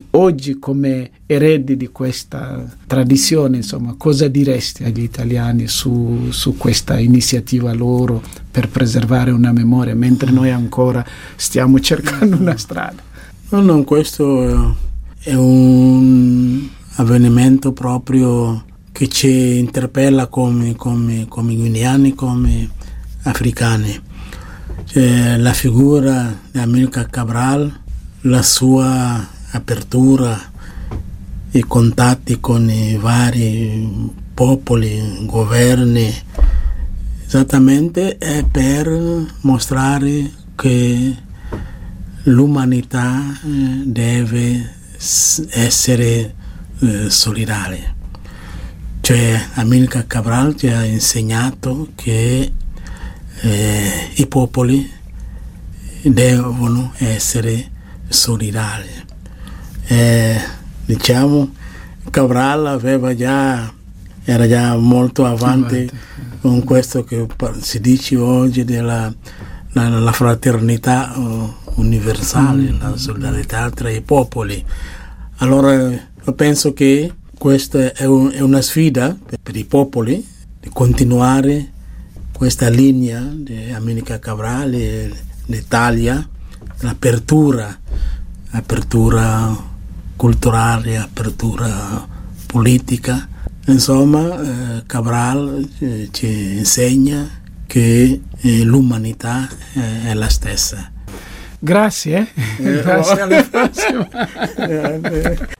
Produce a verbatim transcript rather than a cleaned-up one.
oggi come eredi di questa tradizione, insomma, cosa diresti agli italiani su, su questa iniziativa loro per preservare una memoria, mentre noi ancora stiamo cercando una strada? No, no, questo è un avvenimento proprio che ci interpella come, come, come guineani, come africani. Cioè, la figura di Amilcar Cabral, la sua apertura, i contatti con i vari popoli, governi, esattamente è per mostrare che l'umanità deve essere eh, solidale. Cioè, Amilcar Cabral ci ha insegnato che eh, i popoli devono essere solidali. Eh, diciamo, Cabral aveva già, era già molto avanti con questo che si dice oggi della la, la fraternità uh, universale, mm. la solidarietà tra i popoli. Allora io penso che questa è, un, è una sfida per, per i popoli di continuare questa linea di Amilcar Cabral e l'Italia, l'apertura, apertura culturale, apertura politica. Insomma, eh, Cabral eh, ci insegna che eh, l'umanità eh, è la stessa. Grazie, eh? Grazie, alla prossima.